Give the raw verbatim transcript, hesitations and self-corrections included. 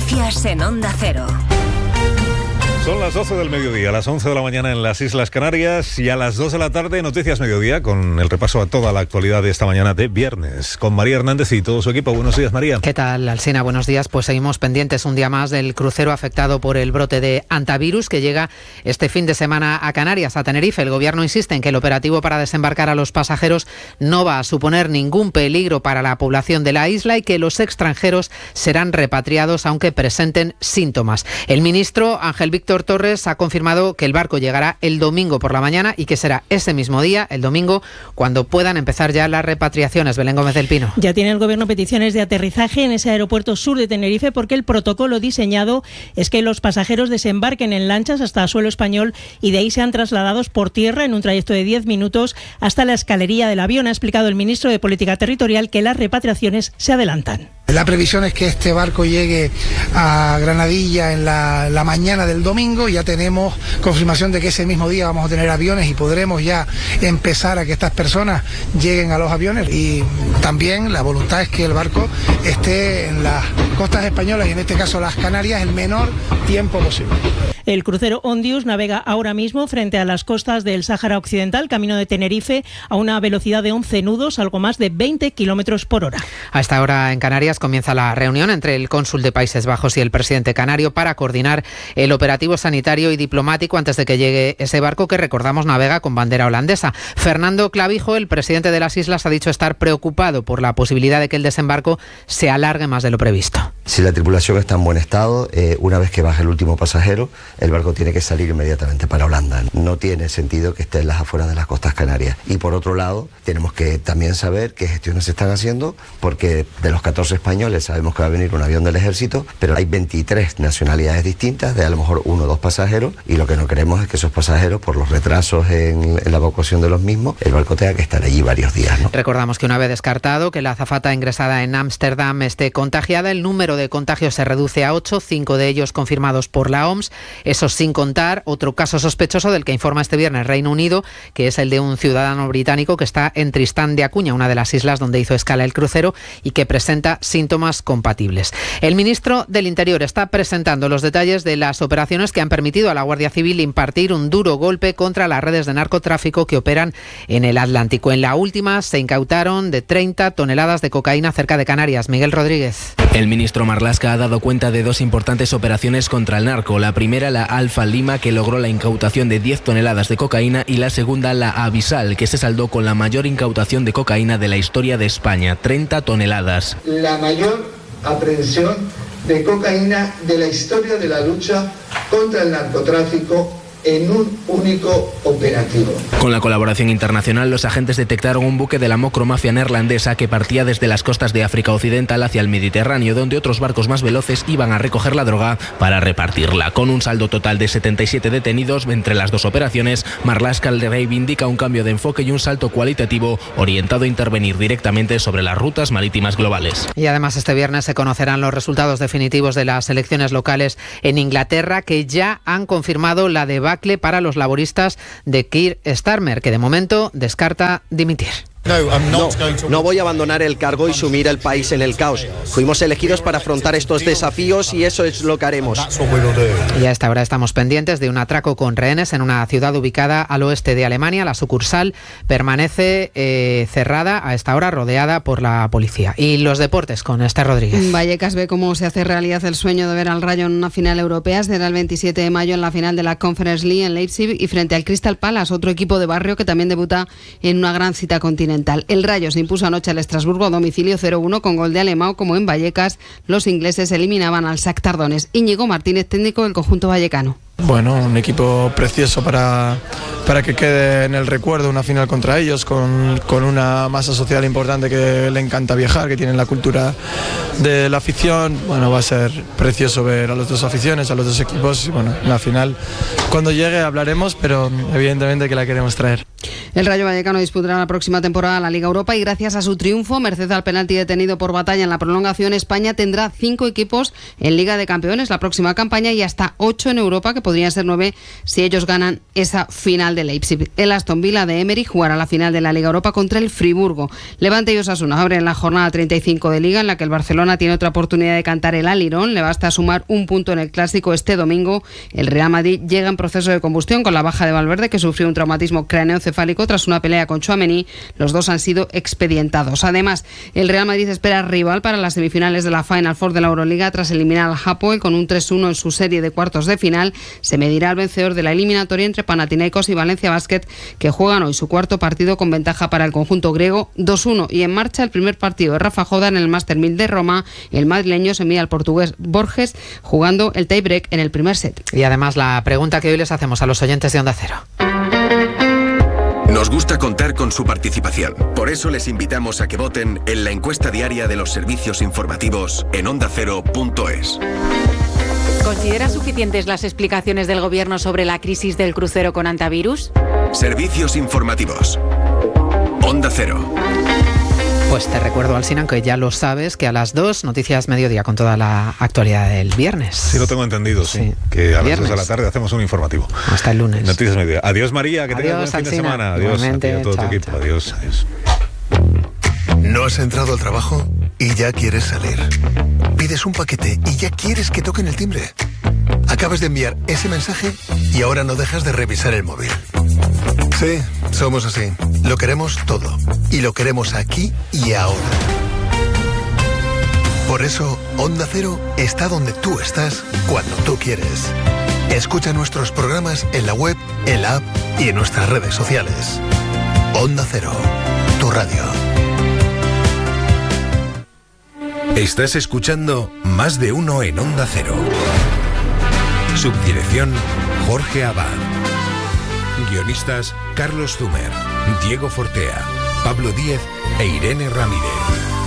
Noticias en Onda Cero. Son las doce del mediodía, las once de la mañana en las Islas Canarias y a las dos de la tarde Noticias Mediodía con el repaso a toda la actualidad de esta mañana de viernes con María Hernández y todo su equipo. Buenos días, María. ¿Qué tal, Alsina? Buenos días. Pues seguimos pendientes un día más del crucero afectado por el brote de hantavirus que llega este fin de semana a Canarias, a Tenerife. El gobierno insiste en que el operativo para desembarcar a los pasajeros no va a suponer ningún peligro para la población de la isla y que los extranjeros serán repatriados aunque presenten síntomas. El ministro Ángel Víctor Torres ha confirmado que el barco llegará el domingo por la mañana y que será ese mismo día, el domingo, cuando puedan empezar ya las repatriaciones. Belén Gómez del Pino. Ya tiene el gobierno peticiones de aterrizaje en ese aeropuerto sur de Tenerife porque el protocolo diseñado es que los pasajeros desembarquen en lanchas hasta suelo español y de ahí sean trasladados por tierra en un trayecto de diez minutos hasta la escalería del avión. Ha explicado el ministro de Política Territorial que las repatriaciones se adelantan. La previsión es que este barco llegue a Granadilla en la, la mañana del domingo. Ya tenemos confirmación de que ese mismo día vamos a tener aviones y podremos ya empezar a que estas personas lleguen a los aviones. Y también la voluntad es que el barco esté en las costas españolas y en este caso las Canarias el menor tiempo posible. El crucero Ondius navega ahora mismo frente a las costas del Sáhara Occidental, camino de Tenerife, a una velocidad de once nudos, algo más de veinte kilómetros por hora. A esta hora en Canarias comienza la reunión entre el cónsul de Países Bajos y el presidente canario para coordinar el operativo sanitario y diplomático antes de que llegue ese barco que, recordamos, navega con bandera holandesa. Fernando Clavijo, el presidente de las islas, ha dicho estar preocupado por la posibilidad de que el desembarco se alargue más de lo previsto. Si la tripulación está en buen estado, eh, una vez que baje el último pasajero, el barco tiene que salir inmediatamente para Holanda. No tiene sentido que esté en las afueras de las costas canarias. Y por otro lado, tenemos que también saber qué gestiones se están haciendo, porque de los catorce españoles sabemos que va a venir un avión del ejército, pero hay veintitrés nacionalidades distintas, de a lo mejor uno o dos pasajeros, y lo que no queremos es que esos pasajeros, por los retrasos en, en la evacuación de los mismos, el barco tenga que estar allí varios días, ¿no? Recordamos que una vez descartado que la azafata ingresada en Ámsterdam esté contagiada, el número de contagios se reduce a ocho, cinco de ellos confirmados por la O M S, eso sin contar otro caso sospechoso del que informa este viernes Reino Unido, que es el de un ciudadano británico que está en Tristán de Acuña, una de las islas donde hizo escala el crucero y que presenta síntomas compatibles. El ministro del Interior está presentando los detalles de las operaciones que han permitido a la Guardia Civil impartir un duro golpe contra las redes de narcotráfico que operan en el Atlántico. En la última se incautaron de treinta toneladas de cocaína cerca de Canarias. Miguel Rodríguez. El ministro Marlaska ha dado cuenta de dos importantes operaciones contra el narco. La primera, la Alfa Lima, que logró la incautación de diez toneladas de cocaína, y la segunda, la Abisal, que se saldó con la mayor incautación de cocaína de la historia de España, treinta toneladas. La mayor aprehensión de cocaína de la historia de la lucha contra el narcotráfico en un único operativo. Con la colaboración internacional, los agentes detectaron un buque de la macromafia neerlandesa que partía desde las costas de África Occidental hacia el Mediterráneo, donde otros barcos más veloces iban a recoger la droga para repartirla. Con un saldo total de setenta y siete detenidos entre las dos operaciones, Marlaska reivindica un cambio de enfoque y un salto cualitativo orientado a intervenir directamente sobre las rutas marítimas globales. Y además este viernes se conocerán los resultados definitivos de las elecciones locales en Inglaterra, que ya han confirmado la debacle para los laboristas de Keir Starmer, que de momento descarta dimitir. No, no voy a abandonar el cargo y sumir el país en el caos. Fuimos elegidos para afrontar estos desafíos y eso es lo que haremos. Y a esta hora estamos pendientes de un atraco con rehenes en una ciudad ubicada al oeste de Alemania. La sucursal permanece eh, cerrada a esta hora, rodeada por la policía. Y los deportes con Esther Rodríguez. Vallecas ve cómo se hace realidad el sueño de ver al Rayo en una final europea. Será el veintisiete de mayo en la final de la Conference League en Leipzig y frente al Crystal Palace, otro equipo de barrio que también debuta en una gran cita continental. El Rayo se impuso anoche al Estrasburgo a domicilio cero uno con gol de Alemão. Como en Vallecas, los ingleses eliminaban al Shakhtar Donetsk. Íñigo Martínez, técnico del conjunto vallecano. Bueno, un equipo precioso para, para que quede en el recuerdo una final contra ellos, con, con una masa social importante que le encanta viajar, que tienen la cultura de la afición. Bueno, va a ser precioso ver a las dos aficiones, a los dos equipos. Y bueno, en la final, cuando llegue hablaremos, pero evidentemente que la queremos traer. El Rayo Vallecano disputará la próxima temporada la Liga Europa y gracias a su triunfo, merced al penalti detenido por Batalla en la prolongación, España tendrá cinco equipos en Liga de Campeones la próxima campaña y hasta ocho en Europa que podrían podrían ser nueve si ellos ganan esa final de Leipzig. El Aston Villa de Emery jugará la final de la Liga Europa contra el Friburgo. Levante y Osasuna abren la jornada treinta y cinco de Liga, en la que el Barcelona tiene otra oportunidad de cantar el alirón. Le basta sumar un punto en el Clásico este domingo. El Real Madrid llega en proceso de combustión con la baja de Valverde, que sufrió un traumatismo craneoencefálico tras una pelea con Tchouaméni. Los dos han sido expedientados. Además, el Real Madrid espera rival para las semifinales de la Final Four de la Euroliga tras eliminar al Hapoel con un tres uno en su serie de cuartos de final. Se medirá al vencedor de la eliminatoria entre Panathinaikos y Valencia Basket, que juegan hoy su cuarto partido con ventaja para el conjunto griego dos uno. Y en marcha el primer partido de Rafa Joda en el Master mil de Roma. El madrileño se mide al portugués Borges jugando el tiebreak en el primer set. Y además la pregunta que hoy les hacemos a los oyentes de Onda Cero. Nos gusta contar con su participación. Por eso les invitamos a que voten en la encuesta diaria de los servicios informativos en onda cero punto es. ¿Considera suficientes las explicaciones del Gobierno sobre la crisis del crucero con antivirus? Servicios informativos. Onda Cero. Pues te recuerdo, Alsina, que ya lo sabes, que a las dos, Noticias Mediodía con toda la actualidad del viernes. Sí, lo tengo entendido, sí. sí. Que a las dos de la tarde hacemos un informativo. Hasta el lunes. Noticias Mediodía. Adiós, María, que adiós, tengas buen fin Alsina. de semana. Adiós a ti, a todo chao, tu equipo. Chao. Adiós, adiós. ¿No has entrado al trabajo y ya quieres salir? Pides un paquete y ya quieres que toquen el timbre. Acabas de enviar ese mensaje y ahora no dejas de revisar el móvil. Sí, somos así. Lo queremos todo. Y lo queremos aquí y ahora. Por eso, Onda Cero está donde tú estás, cuando tú quieres. Escucha nuestros programas en la web, en la app y en nuestras redes sociales. Onda Cero, tu radio. Estás escuchando Más de Uno en Onda Cero. Subdirección Jorge Abad. Guionistas Carlos Zumer, Diego Fortea, Pablo Díez e Irene Ramírez.